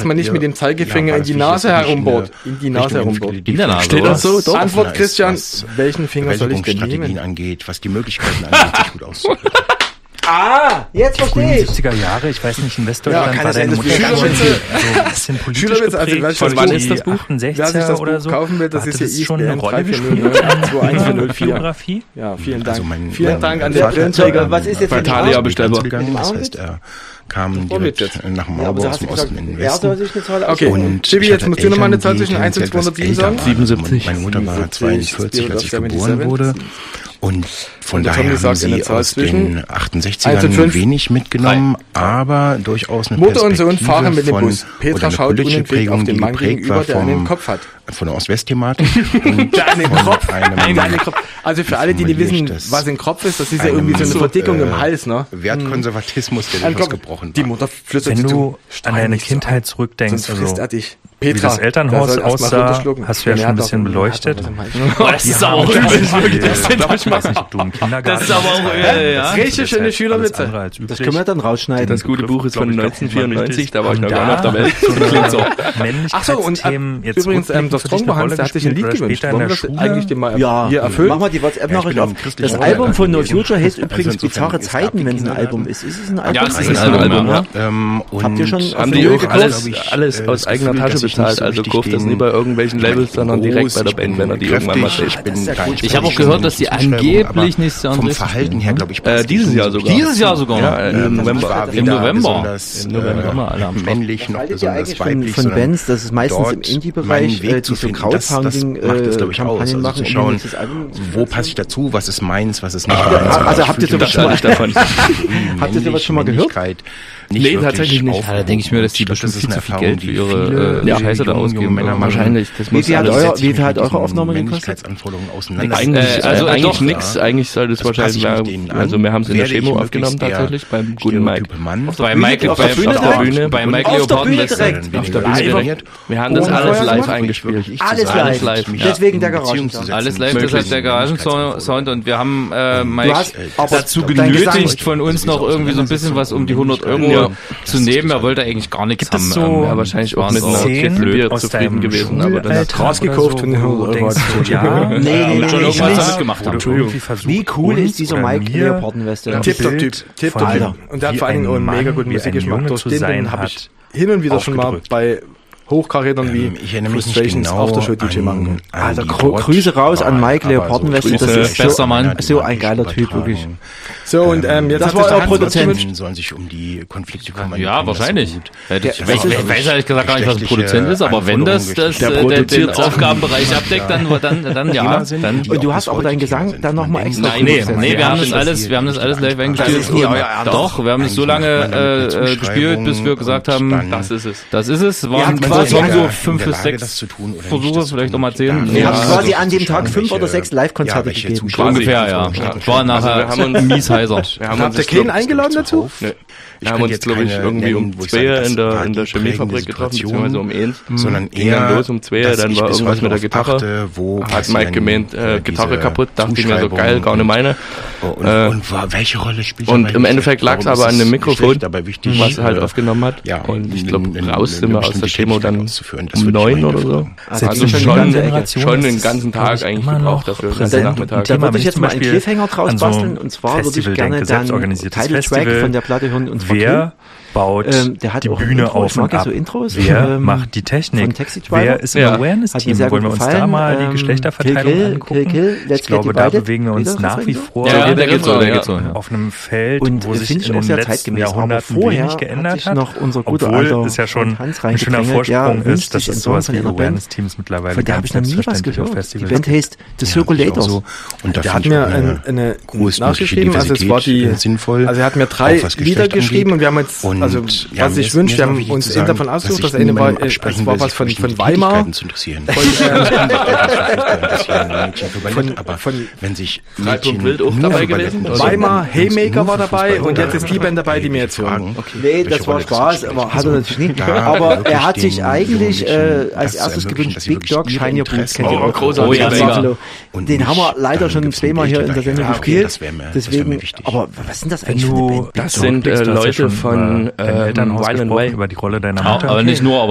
jetzt mal nicht mit dem Zeigefinger in die Nase herumbohrt. In die Nase herumbohrt. In der Nase, steht das so? Doch. Antwort, Christian, welchen Finger soll ich denn nehmen? Strategien angeht, was die Möglichkeiten angeht, sich gut auszudrücken. Jetzt verstehe ich. 70er Jahre, ich weiß nicht, in Westdeutschland war deine Mutter Schülerwitze. so ein bisschen politisch Schülerwitze, also geprägt. von Wann ist das Buch? 68er Wer sich das oder Buch so? kaufen will, das ist ja schon eine Rolle gespielt. 2104. Biografie? Ja, vielen Dank. Also vielen Dank an der Brillenträger. Was ist jetzt bei mit dem Thalia Arm? bestellbar. Das heißt, er kam direkt nach dem Mauerbau aus dem Osten in den Er soll Westen. sich eine Zahl Okay, Und Chibi, ich jetzt hatte musst du nochmal eine Zahl Eltern, zwischen die 1 und etwas 207 sagen. älter waren. 77. Meine Mutter war 42, als ich geboren wurde. Und von Und der daher Tommy haben sagt eine sie Zahl aus zwischen den 1 und 68ern 5. wenig mitgenommen, aber durchaus eine Mutter und Perspektive Sohn fahren mit dem von, Bus. Petra oder eine schaut politische unentwegt Prägung, auf den die Mann geprägt gegenüber, war der einen Kopf hat. von der Ost-West-Thematik. Der einen Kopf. Einem Kopf. Also für alle, die nicht wissen, was ein Kopf ist, das ist ja irgendwie so eine Verdickung im Hals, ne? Wertkonservatismus, der durchaus gebrochen war. Die Mutter flüstert Wenn sie du zu. an deine Kindheit zurückdenkst, Sonst frisst er also dich. wie Petra, das Elternhaus der soll erst mal aussah, runterschlucken. hast du ja Der schon ein hat bisschen doch- beleuchtet. Das ist aber auch übel. Ich weiß nicht, ob du im Kindergarten Das ist aber auch, ja. Richtig schöne Schülerwitze. Das können wir dann rausschneiden. Das gute Buch ist von 1994, da war ich noch Und gar nicht auf der Welt. so Klingt so. Ach so, und übrigens, das Strombehands, der hat sich ein Lied gewünscht. Wollen wir das eigentlich den mal Ja, hier erfüllen? mach mal die WhatsApp-Nachricht auf. Das Album von No Future heißt übrigens Bizarre Zeiten, wenn es ein Album ist. Ist es ein Album? Ja, es ist ein Album, ja. Habt ihr schon Haben die auch alles aus eigener Tasche bezahlt, also kauft das nie bei irgendwelchen Labels, sondern direkt bei der Band, wenn er die irgendwann mal sieht. Ich habe auch gehört, dass die angeblich nicht so vom Verhalten her, glaube ich, dieses Jahr sogar. Dieses Jahr sogar. Ja, im November. Im November. Männlich, noch Haltet ihr eigentlich besonders weiblich. von Bands, das ist meistens im Indie-Bereich, die so Crowdfunding-Kampagnen machen, zu schauen, wo passe ich dazu, was ist meins, was ist nicht meins. Also habt ihr sowas schon mal davon? Habt ihr sowas schon mal gehört? Nee, tatsächlich nicht. Da denke ich mir, dass die bestimmt viel zu viel Geld für ihre Scheiße da ausgeben. Wahrscheinlich. Wie viel hat eure Aufnahme gekostet? Eigentlich nix. Eigentlich sollte es wahrscheinlich mehr, also wir haben es in der Chemo aufgenommen tatsächlich, beim guten Mike. Bei Mike auf der Bühne. Bei Mike Leopold direkt. Auf der Bühne. Wir haben das alles live eingespielt. Alles live. Deswegen der Garagensound. Alles live, das heißt der Garagensound, und wir haben Mike aber dazu dein genötigt, Gesang- von uns noch irgendwie so ein bisschen was um die 100 Euro zu nehmen. Er wollte eigentlich gar nichts Gibt es haben. so Ja, wahrscheinlich auch mit einer Szenen Kiste Bier aus zufrieden deinem gewesen, aber dann Schulalltag rausgekauft oder und so, wo du denkst, ja, Nee, schon irgendwas nicht. damit gemacht haben. Wie cool ist dieser Mike Leoparden-Weste? Tipptopp-Typ. Und der hat vor allen Dingen auch einen mega guten Musikgeschmack. Durch den habe ich hin und wieder schon mal bei Hochkarätern wie Frustrations Aftershow-DJ machen. Also Grüße raus an Mike Leoparden-Weste. Das ist bester Mann. so ein geiler Typ, wirklich. So, und jetzt Das hat war sich der euer Hans Produzent. gewünscht. sollen sich um die Konflikte kümmern. Ja, wahrscheinlich. Ich weiß ehrlich gesagt gar nicht, was ein geschlechtliche Produzent ist, aber wenn das den Aufgabenbereich abdeckt, dann ja. Dann Und du hast aber deinen Gesang dann nochmal extra Nee, wir haben das alles live eingespielt. Doch, wir haben es so lange gespielt, bis wir gesagt haben, das ist es. Das ist es. Waren quasi so 5 bis 6 Versuche, vielleicht auch mal 10. Ihr habt quasi an dem Tag 5 oder 6 Live-Konzerte gegeben. Ungefähr, ja. War nachher mies heiser. Habt ihr keinen eingeladen dazu? Wir haben uns, glaube ich, irgendwie um 2 in der Chemiefabrik getroffen, beziehungsweise um 1. Sondern Ging dann los um 2, dann war irgendwas mit der Gitarre. Hat Mike gemeint, Gitarre kaputt, dachte ich mir so, geil, gar nicht meine. Und welche Rolle spielt Und im Endeffekt lag es aber an dem Mikrofon, wichtig, was er halt aufgenommen hat. Ja, und ich glaube, raus sind wir aus der Chemo dann um 9 oder so. Also schon den ganzen Tag eigentlich gebraucht dafür, den ganzen Nachmittag. Da würde ich jetzt mal einen Cliffhanger draus basteln, und zwar würde ich gerne dann Title-Track von der Platte hören, und zwar Wer baut der hat die auch Bühne Intro, auf ich mag und ja ab? so Intros, Wer macht die Technik? von Taxi Driver. Wer ist im Ja. Hat mir Awareness-Team? sehr Wollen gut wir uns gefallen. da mal die Geschlechterverteilung angucken? Let's Ich glaube, Get da Divided. bewegen wir uns Geht das nach wie so? vor Ja, der geht so, auf einem Feld, Und wo sich finde ich in auch den sehr letzten zeitgemäß. Aber Jahrhunderten vorher wenig hat geändert sich hat. noch unser guter Obwohl alter es ja schon Hans ein schöner reingedrängelt. Ja, Vorsprung wünscht ist, dass sich es in sowas wie einer Band. Awareness-Teams mittlerweile Von der habe ich noch nie was selbstverständlich auf gehört. Die Festivals Band heißt The Circulators. Und Der hat mir eine nachgeschrieben, also es war sinnvoll. also er hat mir 3 Lieder geschrieben und wir haben jetzt, also was ich wünsche, wir haben uns davon ausgesucht, das eine war, es war was von Weimar, von wenn sich Wild auch dabei gewesen? Weimar, Haymaker war dabei und jetzt ist die Band dabei, die mir jetzt hören. Nee, das war Spaß, aber hat er natürlich nicht. Aber er hat sich eigentlich als erstes gewünscht, Big Dog, Shine Your Boots, kennt ihr auch? großartig. Ja, Mega. Buffalo. Den haben wir leider schon zweimal hier in der Sendung gespielt. Deswegen, wichtig. aber was sind das eigentlich für eine Band? Das sind Leute von Elternhaus Wild and gesprochen, Way. über die Rolle deiner Mutter. Aber nicht nur,